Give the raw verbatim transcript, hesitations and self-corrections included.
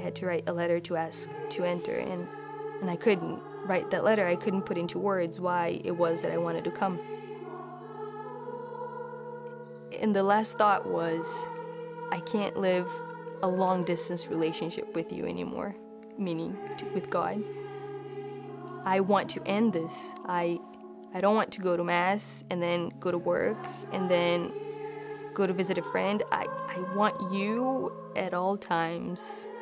had to write a letter to ask to enter, and, and I couldn't write that letter. I couldn't put into words why it was that I wanted to come. And the last thought was, I can't live a long-distance relationship with you anymore, meaning to, with God. I want to end this. I, I don't want to go to Mass and then go to work and then go to visit a friend. I, I want you at all times.